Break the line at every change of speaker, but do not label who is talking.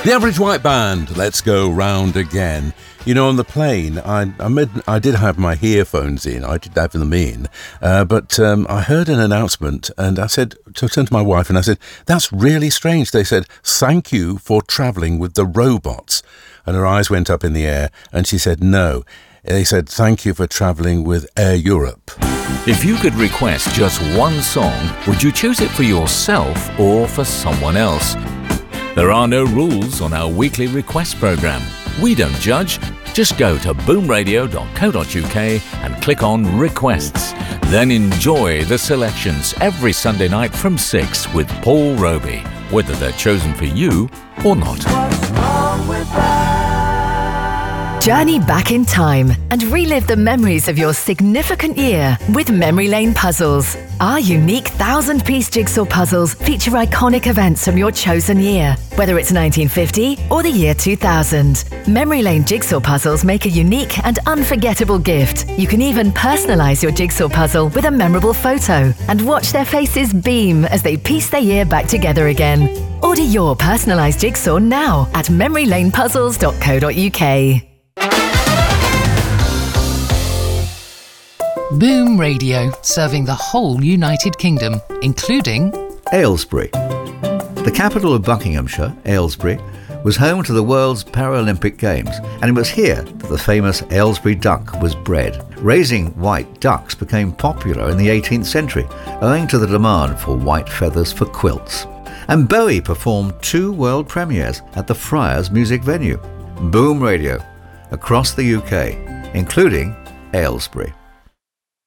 The Average White Band, Let's Go Round Again. You know, on the plane, I did have my earphones in, I did have them in, but I heard an announcement and I turned to my wife and I said, that's really strange. They said, thank you for travelling with the robots. And her eyes went up in the air and she said, no. They said, thank you for travelling with Air Europe.
If you could request just one song, would you choose it for yourself or for someone else? There are no rules on our weekly request programme. We don't judge. Just go to boomradio.co.uk and click on Requests. Then enjoy the selections every Sunday night from 6 with Paul Roby, whether they're chosen for you or not.
What's wrong with that?
Journey back in time and relive the memories of your significant year with Memory Lane Puzzles. Our unique 1,000-piece jigsaw puzzles feature iconic events from your chosen year, whether it's 1950 or the year 2000. Memory Lane jigsaw puzzles make a unique and unforgettable gift. You can even personalise your jigsaw puzzle with a memorable photo and watch their faces beam as they piece their year back together again. Order your personalised jigsaw now at memorylanepuzzles.co.uk.
Boom Radio, serving the whole United Kingdom, including
Aylesbury. The capital of Buckinghamshire, Aylesbury, was home to the world's Paralympic Games, and it was here that the famous Aylesbury duck was bred. Raising white ducks became popular in the 18th century, owing to the demand for white feathers for quilts. And Bowie performed 2 world premieres at the Friars Music Venue. Boom Radio, across the UK, including Aylesbury.